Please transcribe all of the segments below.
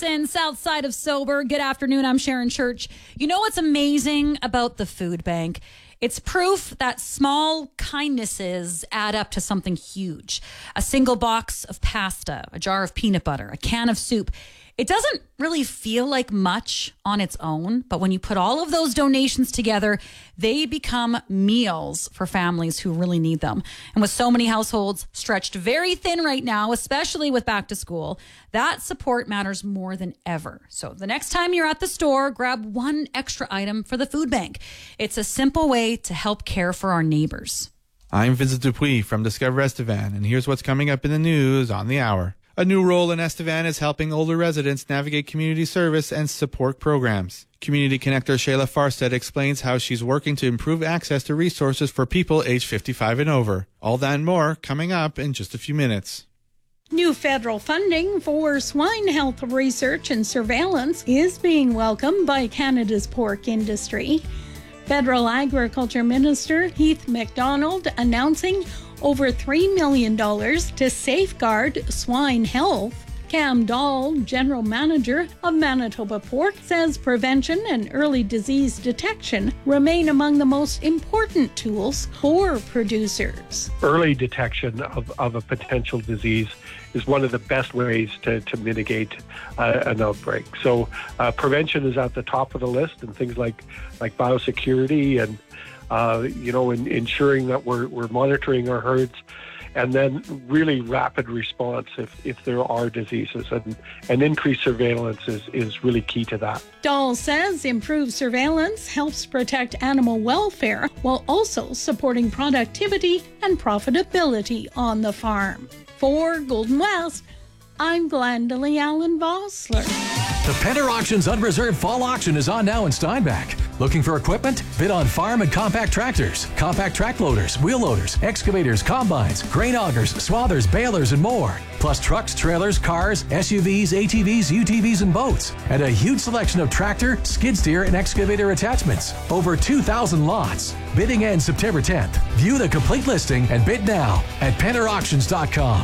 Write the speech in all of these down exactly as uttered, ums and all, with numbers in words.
Edmonton, south side of Sober. Good afternoon. I'm Sharon Church. You know what's amazing about the food bank? It's proof that small kindnesses add up to something huge. A single box of pasta, a jar of peanut butter, a can of soup. It doesn't really feel like much on its own, but when you put all of those donations together, they become meals for families who really need them. And with so many households stretched very thin right now, especially with back to school, that support matters more than ever. So the next time you're at the store, grab one extra item for the food bank. It's a simple way to help care for our neighbors. I'm Vincent Dupuis from Discover Estevan, and here's what's coming up in the news on the hour. A new role in Estevan is helping older residents navigate community service and support programs. Community connector Shayla Farstead explains how she's working to improve access to resources for people age fifty-five and over. All that and more coming up in just a few minutes. New federal funding for swine health research and surveillance is being welcomed by Canada's pork industry. Federal Agriculture Minister Heath MacDonald announcing over three million dollars to safeguard swine health. Cam Dahl, General Manager of Manitoba Pork, says prevention and early disease detection remain among the most important tools for producers. Early detection of, of a potential disease is one of the best ways to, to mitigate uh, an outbreak. So uh, prevention is at the top of the list, and things like, like biosecurity and Uh, you know, in, ensuring that we're, we're monitoring our herds, and then really rapid response if, if there are diseases, and, and increased surveillance is, is really key to that. Dahl says improved surveillance helps protect animal welfare while also supporting productivity and profitability on the farm. For Golden West, I'm Glendalee Allen Vossler. The Penner Auctions Unreserved Fall Auction is on now in Steinbach. Looking for equipment? Bid on farm and compact tractors, compact track loaders, wheel loaders, excavators, combines, grain augers, swathers, balers, and more. Plus trucks, trailers, cars, S U Vs, A T Vs, U T Vs, and boats. And a huge selection of tractor, skid steer, and excavator attachments. Over two thousand lots. Bidding ends September tenth. View the complete listing and bid now at penner auctions dot com.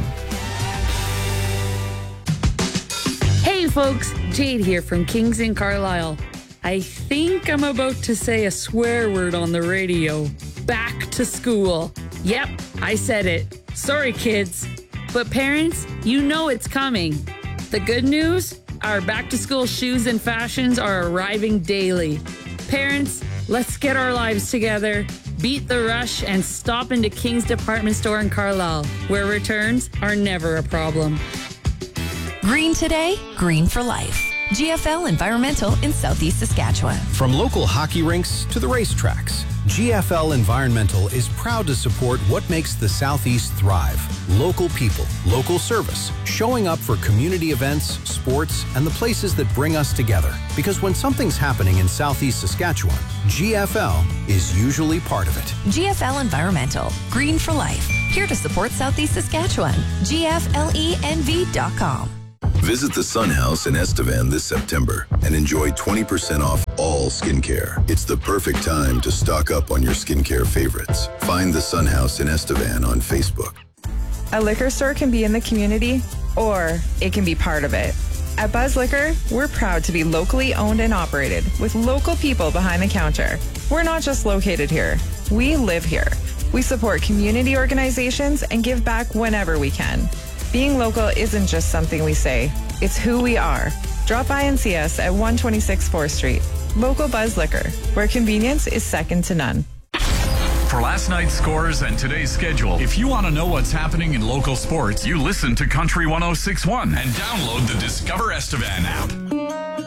Hey folks, Jade here from Kings in Carlisle. I think I'm about to say a swear word on the radio. Back to school. Yep, I said it. Sorry kids. But parents, you know it's coming. The good news? Our back to school shoes and fashions are arriving daily. Parents, let's get our lives together, beat the rush, and stop into King's Department Store in Carlisle, where returns are never a problem. Green today, green for life. G F L Environmental in Southeast Saskatchewan. From local hockey rinks to the racetracks, G F L Environmental is proud to support what makes the Southeast thrive. Local people, local service, showing up for community events, sports, and the places that bring us together. Because when something's happening in Southeast Saskatchewan, G F L is usually part of it. G F L Environmental, green for life. Here to support Southeast Saskatchewan. G F L E N V dot com. Visit the Sun House in Estevan this September and enjoy twenty percent off all skincare. It's the perfect time to stock up on your skincare favorites. Find the Sun House in Estevan on Facebook. A liquor store can be in the community, or it can be part of it. At Buzz Liquor, we're proud to be locally owned and operated with local people behind the counter. We're not just located here. We live here. We support community organizations and give back whenever we can. Being local isn't just something we say, it's who we are. Drop by and see us at one twenty-six fourth Street. Local Buzz Liquor, where convenience is second to none. For last night's scores and today's schedule, if you want to know what's happening in local sports, you listen to Country one oh six point one and download the Discover Estevan app.